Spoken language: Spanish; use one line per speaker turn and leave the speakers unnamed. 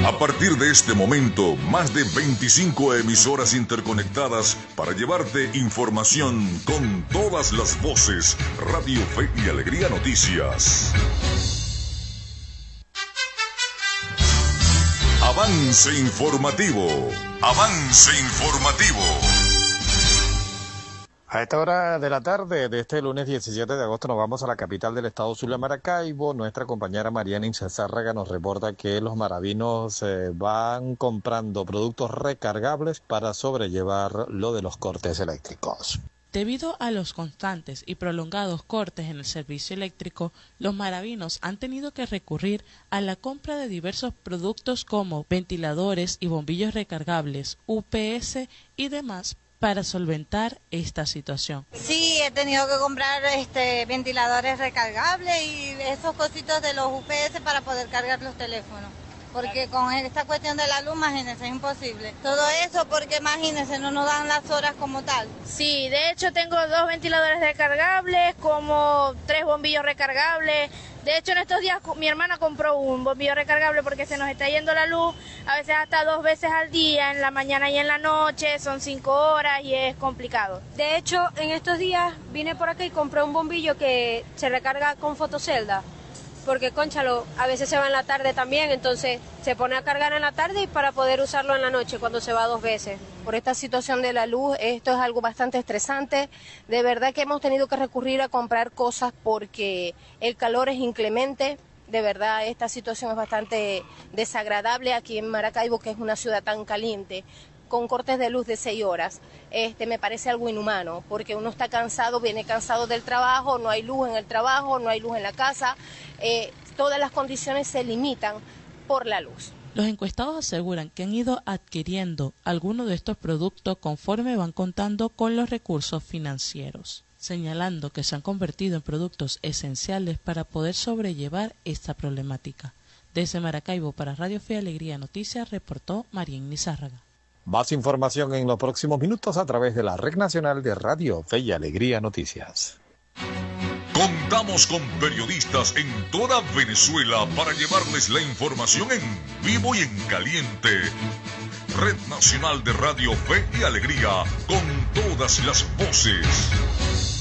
A partir de este momento, más de 25 emisoras interconectadas para llevarte información con todas las voces. Radio Fe y Alegría Noticias. Avance informativo. Avance informativo.
A esta hora de la tarde de este lunes 17 de agosto nos vamos a la capital del estado Zulia, Maracaibo. Nuestra compañera Mariana Incesárraga nos reporta que los maravinos van comprando productos recargables para sobrellevar lo de los cortes eléctricos.
Debido a los constantes y prolongados cortes en el servicio eléctrico, los maravinos han tenido que recurrir a la compra de diversos productos como ventiladores y bombillos recargables, UPS y demás para solventar esta situación.
Sí, he tenido que comprar ventiladores recargables y esos cositos de los UPS para poder cargar los teléfonos. Porque con esta cuestión de la luz, imagínense, es imposible. Todo eso porque, imagínense, no nos dan las horas como tal.
Sí, de hecho tengo 2 ventiladores recargables, como 3 bombillos recargables. De hecho, en estos días mi hermana compró un bombillo recargable porque se nos está yendo la luz, a veces hasta 2 veces al día, en la mañana y en la noche, son 5 horas y es complicado.
De hecho, en estos días vine por acá y compré un bombillo que se recarga con fotocelda. Porque, cónchalo, a veces se va en la tarde también, entonces se pone a cargar en la tarde y para poder usarlo en la noche cuando se va 2 veces.
Por esta situación de la luz, esto es algo bastante estresante. De verdad que hemos tenido que recurrir a comprar cosas porque el calor es inclemente. De verdad, esta situación es bastante desagradable aquí en Maracaibo, que es una ciudad tan caliente, con cortes de luz de 6 horas. Me parece algo inhumano, porque uno está cansado, viene cansado del trabajo, no hay luz en el trabajo, no hay luz en la casa, todas las condiciones se limitan por la luz.
Los encuestados aseguran que han ido adquiriendo algunos de estos productos conforme van contando con los recursos financieros, señalando que se han convertido en productos esenciales para poder sobrellevar esta problemática. Desde Maracaibo para Radio Fe y Alegría Noticias reportó Mariana Incesárraga.
Más información en los próximos minutos a través de la Red Nacional de Radio Fe y Alegría Noticias.
Contamos con periodistas en toda Venezuela para llevarles la información en vivo y en caliente. Red Nacional de Radio Fe y Alegría, con todas las voces.